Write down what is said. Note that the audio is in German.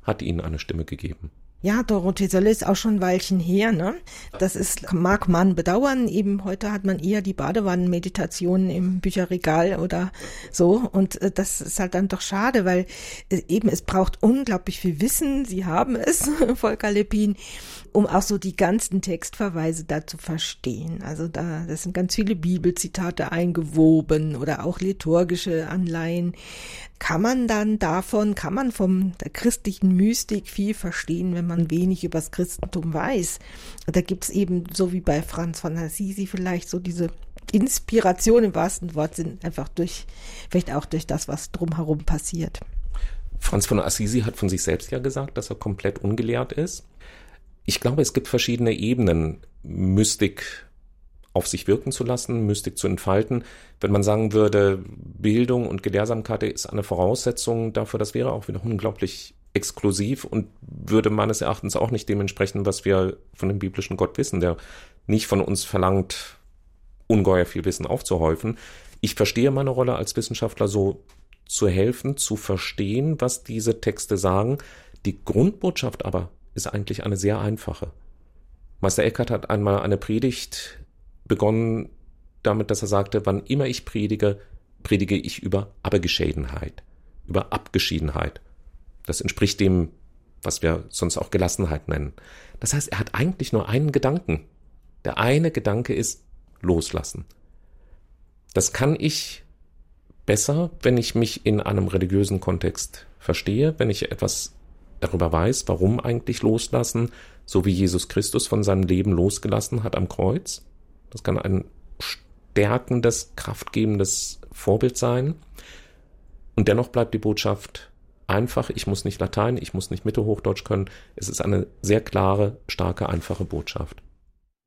hat ihnen eine Stimme gegeben. Ja, Dorothee Sölle ist auch schon ein Weilchen her, ne? Mag man bedauern. Eben heute hat man eher die Badewannenmeditationen im Bücherregal oder so. Und das ist halt dann doch schade, weil eben es braucht unglaublich viel Wissen. Sie haben es, Volker Leppin, um auch so die ganzen Textverweise da zu verstehen. Also das sind ganz viele Bibelzitate eingewoben oder auch liturgische Anleihen. Kann man von der christlichen Mystik viel verstehen, wenn man wenig über das Christentum weiß. Da gibt's eben, so wie bei Franz von Assisi vielleicht, so diese Inspiration im wahrsten Wortsinn, einfach vielleicht auch durch das, was drumherum passiert. Franz von Assisi hat von sich selbst ja gesagt, dass er komplett ungelehrt ist. Ich glaube, es gibt verschiedene Ebenen, Mystik auf sich wirken zu lassen, Mystik zu entfalten. Wenn man sagen würde, Bildung und Gelehrsamkeit ist eine Voraussetzung dafür, das wäre auch wieder unglaublich exklusiv und würde meines Erachtens auch nicht dem entsprechen, was wir von dem biblischen Gott wissen, der nicht von uns verlangt, ungeheuer viel Wissen aufzuhäufen. Ich verstehe meine Rolle als Wissenschaftler so, zu helfen, zu verstehen, was diese Texte sagen. Die Grundbotschaft aber ist eigentlich eine sehr einfache. Meister Eckhart hat einmal eine Predigt begonnen damit, dass er sagte, wann immer ich predige, predige ich über Abgeschiedenheit, über Abgeschiedenheit. Das entspricht dem, was wir sonst auch Gelassenheit nennen. Das heißt, er hat eigentlich nur einen Gedanken. Der eine Gedanke ist loslassen. Das kann ich besser, wenn ich mich in einem religiösen Kontext verstehe, wenn ich etwas darüber weiß, warum eigentlich loslassen, so wie Jesus Christus von seinem Leben losgelassen hat am Kreuz. Das kann ein stärkendes, kraftgebendes Vorbild sein. Und dennoch bleibt die Botschaft einfach. Ich muss nicht Latein, ich muss nicht Mittelhochdeutsch können. Es ist eine sehr klare, starke, einfache Botschaft.